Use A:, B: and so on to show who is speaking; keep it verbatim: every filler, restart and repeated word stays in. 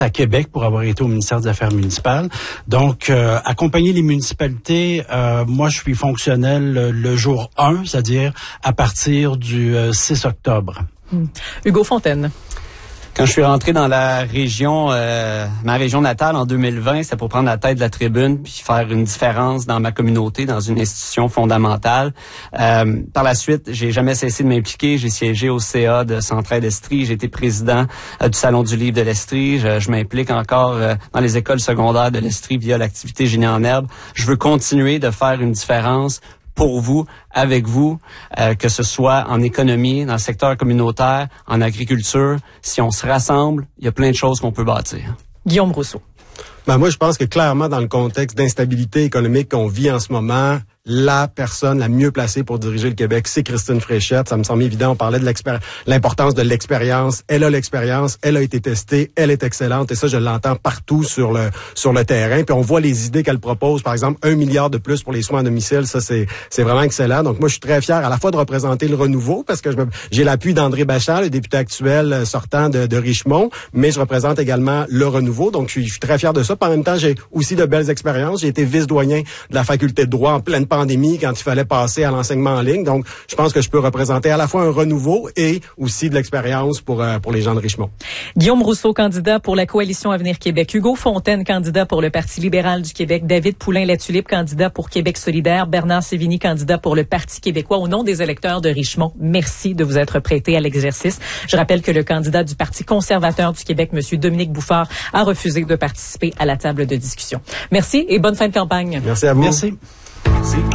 A: à Québec pour avoir été au ministère des Affaires municipales. Donc, euh, accompagner les municipalités, euh, moi, je suis fonctionnel le, le jour un, c'est-à-dire à partir du euh, six octobre.
B: Hum. Hugo Fontaine.
C: Quand je suis rentré dans la région, euh, ma région natale en deux mille vingt, c'était pour prendre la tête de la tribune puis faire une différence dans ma communauté, dans une institution fondamentale. Euh, par la suite, j'ai jamais cessé de m'impliquer. J'ai siégé au C A de Centraide-Estrie. J'ai été président euh, du Salon du livre de l'Estrie. Je, je m'implique encore euh, dans les écoles secondaires de l'Estrie via l'activité Génie en herbe. Je veux continuer de faire une différence pour vous, avec vous, euh, que ce soit en économie, dans le secteur communautaire, en agriculture. Si on se rassemble, il y a plein de choses qu'on peut bâtir.
B: Guillaume Rousseau.
D: Ben moi, je pense que clairement, dans le contexte d'instabilité économique qu'on vit en ce moment, la personne la mieux placée pour diriger le Québec, c'est Christine Fréchette. Ça me semble évident. On parlait de l'importance de l'expérience. Elle a l'expérience. Elle a été testée. Elle est excellente. Et ça, je l'entends partout sur le sur le terrain. Puis on voit les idées qu'elle propose. Par exemple, un milliard de plus pour les soins à domicile. Ça, c'est c'est vraiment excellent. Donc moi, je suis très fier à la fois de représenter le renouveau parce que je me, j'ai l'appui d'André Bachand, le député actuel sortant de, de Richmond, mais je représente également le renouveau. Donc je suis, je suis très fier de ça. Puis en même temps, j'ai aussi de belles expériences. J'ai été vice-doyen de la faculté de droit en pleine pandémie quand il fallait passer à l'enseignement en ligne. Donc, je pense que je peux représenter à la fois un renouveau et aussi de l'expérience pour euh, pour les gens de Richmond.
B: Guillaume Rousseau, candidat pour la Coalition Avenir Québec. Hugo Fontaine, candidat pour le Parti libéral du Québec. David Poulain-Latulippe, candidat pour Québec solidaire. Bernard Sévigny, candidat pour le Parti québécois. Au nom des électeurs de Richmond, merci de vous être prêté à l'exercice. Je rappelle que le candidat du Parti conservateur du Québec, M. Dominique Bouffard, a refusé de participer à la table de discussion. Merci et bonne fin de campagne.
D: Merci à vous.
A: Merci.
C: Merci.